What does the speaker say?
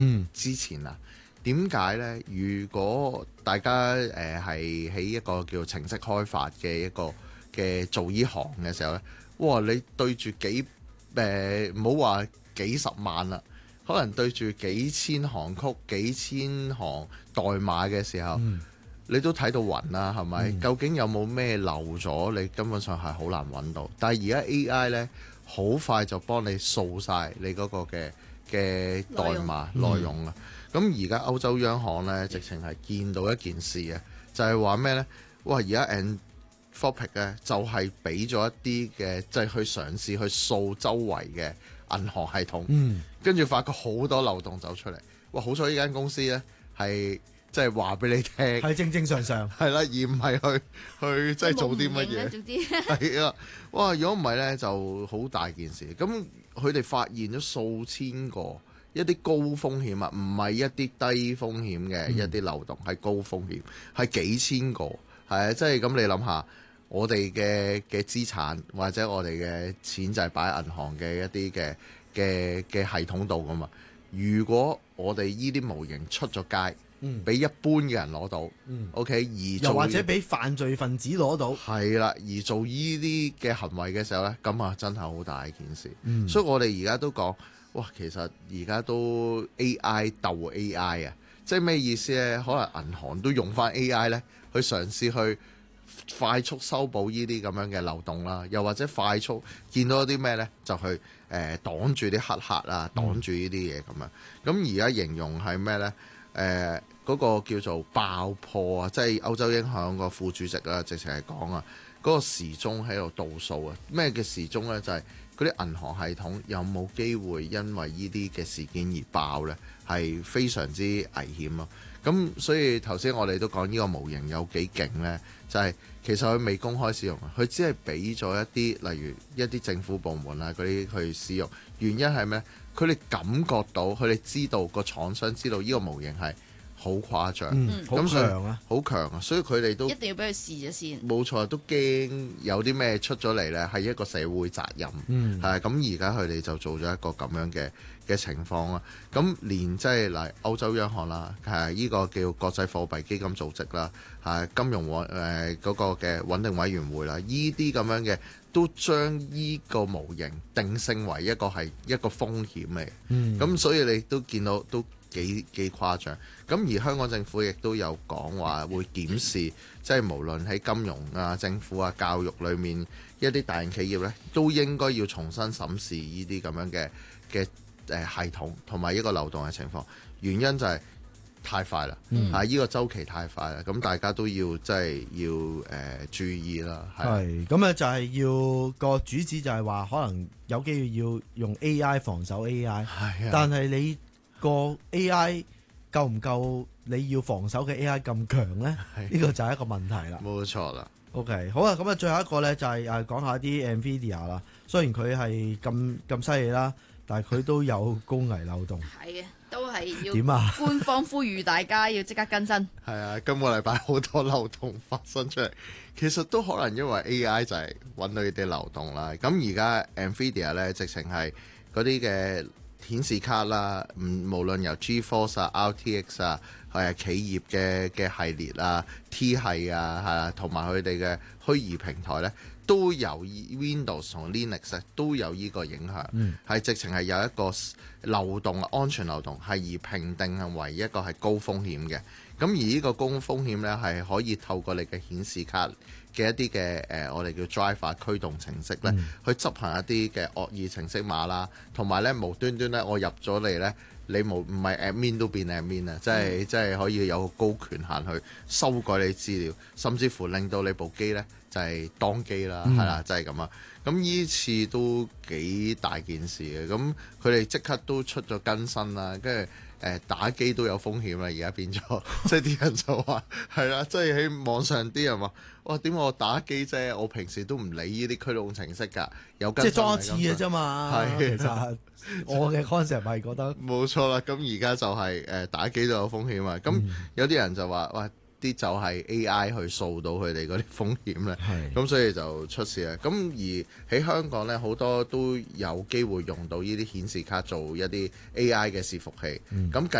之前啊。點解呢？如果大家係喺一個叫程式開發嘅一個嘅做呢行嘅時候呢，哇！你對住唔好話幾十萬啦，可能對住幾千行曲、幾千行代碼嘅時候，你都睇到暈啦，係咪？究竟有冇咩漏咗？你根本上係好難揾到。但係而家 AI 呢，好快就幫你掃晒你嗰個嘅代碼內容啊！咁而家歐洲央行咧，直情係見到一件事嘅，就係話咩咧？哇！而家 Anthropic 咧就係俾咗一啲嘅，即係去嘗試去掃周圍嘅銀行系統，跟住發覺好多漏洞走出嚟。哇！好彩呢間公司咧係即係話俾你聽， 係正正常常， 係啦，而唔係去即係做啲乜嘢。 總之係啊！哇！如果唔係咧，就好大件事。咁佢哋發現咗數千個。一啲高風險啊，唔係一啲低風險嘅一啲漏洞，係高風險，係幾千個，係啊，即係咁你諗下，我哋嘅資產或者我哋嘅錢就係擺喺銀行嘅一啲嘅系統度噶嘛。如果我哋依啲模型出咗街，俾一般嘅人攞到，OK， 而又或者俾犯罪分子攞到， 係啦，而做依啲嘅行為嘅時候呢，咁啊真係好大件事。所以我哋而家都講。哇，其實而家都 AI 鬥 AI 啊，即係咩意思呢？可能銀行都用翻 AI 呢，去嘗試去快速修補呢啲咁樣嘅漏洞啦，又或者快速見到啲咩呢，就去擋住啲黑客啊，擋住呢啲嘢咁樣。咁而家形容係咩呢？嗰個叫做爆破啊，即係歐洲央行個副主席啊，直情係講啊，嗰個時鐘喺度倒數啊。咩嘅時鐘呢？就係嗰啲銀行系統有冇機會因為呢啲嘅事件而爆呢？係非常之危險咯。咁所以頭先我哋都講呢個模型有幾勁呢？就係其實佢未公開使用，佢只係俾咗一啲，例如一啲政府部門啊嗰啲去使用。原因係咩？佢哋感覺到，佢哋知道個廠商知道呢個模型係好誇張， 好強啊， 好強啊！所以佢哋都一定要俾佢試咗先。 冇錯，都驚有啲咩出咗嚟呢，係一個社會責任。係咁而家佢哋就做咗一個咁樣嘅情況啦。咁連即係嚟歐洲央行啦，係呢個叫國際貨幣基金組織啦，係金融嗰個嘅穩定委員會啦，呢啲咁樣嘅都將呢個模型定性為一個係一個風險嚟。咁所以你都見到都幾誇張。咁而香港政府亦都有講話會檢視，即係無論喺金融啊、政府啊、教育裏面一啲大型企業呢，都應該要重新審視呢啲咁樣嘅系統同埋一個漏洞嘅情況。原因就係太快啦，呢個週期太快啦，咁大家都要即係要注意啦。 係咁啊，就係要個主旨就係話，可能有機會要用 AI 防守 AI，但係你個 AI 夠唔夠你要防守嘅 AI 咁強呢？呢個就係一個問題啦。 冇錯啦。 OK，好啊，咁啊，最後一個呢，就係講下啲 NVIDIA 啦。雖然佢係咁犀利啦，但係佢都有高危漏洞。 係嘅，都係要點啊？ 官方呼籲大家要即刻更新。 係啊，今個禮拜好多漏洞發生出嚟，其實都可能因為 AI 就係揾到呢啲漏洞啦。咁而家 NVIDIA 呢，直情係嗰啲嘅顯示卡啦，無論由 GeForce 啊、RTX 啊，係企業嘅系列啊、T 系啊，係啊，同埋佢哋嘅虛擬平台呢，都有 Windows 同 Linux 都有呢個影響，係直情係有一個漏洞，安全漏洞係而評定係為一個係高風險嘅。咁而呢個高風險呢，係可以透過你嘅顯示卡嘅一啲嘅我哋叫 driver 驅動程式呢，去執行一啲嘅惡意程式碼啦，同埋呢無端端呢，我入咗嚟呢，你唔係 admin 都變 admin 啊，即係可以有個高權限去修改你資料，甚至乎令到你部機呢就係當機啦，係啦，即係咁啊。咁呢次都幾大件事嘅，咁佢哋即刻都出咗更新啦，跟住打機都有風險啦，而家變咗，即係啲人就話係啦，即係喺網上啲人話，哇點解我打機啫？我平時都唔理呢啲驅動程式㗎，有更新即係裝一次嘅啫嘛。係，其實我嘅 concept 係覺得冇錯啦。咁而家就係打機都有風險啊。咁有啲人就話，喂， 啲就係 AI 去掃到佢哋嗰啲風險咧， 係咁所以就出事啦。咁而喺香港咧，好多都有機會用到呢啲顯示卡做一啲 AI 嘅伺服器，咁